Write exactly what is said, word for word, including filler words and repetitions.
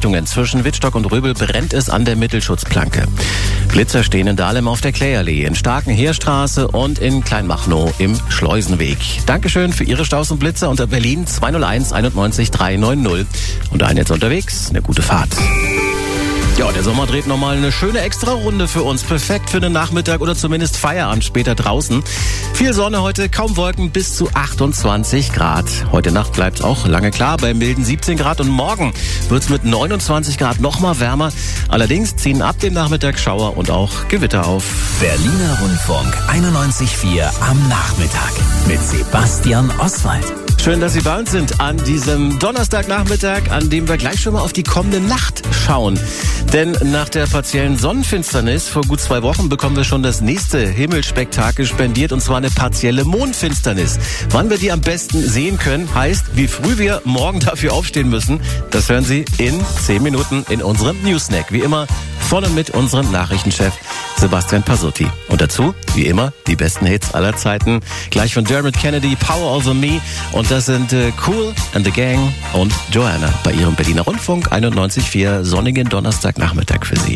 Richtungen. Zwischen Wittstock und Röbel brennt es an der Mittelschutzplanke. Blitzer stehen in Dahlem auf der Kläallee, in Starkenheerstraße und in Kleinmachnow im Schleusenweg. Dankeschön für Ihre Staus und Blitzer unter Berlin zwei null eins einundneunzig dreihundertneunzig. Und ein jetzt unterwegs, eine gute Fahrt. Ja, der Sommer dreht nochmal eine schöne Extra-Runde für uns. Perfekt für den Nachmittag oder zumindest Feierabend später draußen. Viel Sonne heute, kaum Wolken, bis zu achtundzwanzig Grad. Heute Nacht bleibt es auch lange klar bei milden siebzehn Grad. Und morgen wird es mit neunundzwanzig Grad nochmal wärmer. Allerdings ziehen ab dem Nachmittag Schauer und auch Gewitter auf. Berliner Rundfunk einundneunzig Komma vier am Nachmittag mit Sebastian Oswald. Schön, dass Sie bei uns sind an diesem Donnerstagnachmittag, an dem wir gleich schon mal auf die kommende Nacht schauen. Denn nach der partiellen Sonnenfinsternis vor gut zwei Wochen bekommen wir schon das nächste Himmelsspektakel spendiert, und zwar eine partielle Mondfinsternis. Wann wir die am besten sehen können, heißt, wie früh wir morgen dafür aufstehen müssen, das hören Sie in zehn Minuten in unserem Newsnack. Wie immer von und mit unserem Nachrichtenchef Sebastian Pasutti. Und dazu, wie immer, die besten Hits aller Zeiten. Gleich von Dermot Kennedy, Power Over Me. Und das sind äh, Cool and the Gang und Joanna bei Ihrem Berliner Rundfunk einundneunzig Komma vier sonnigen Donnerstagnachmittag für Sie.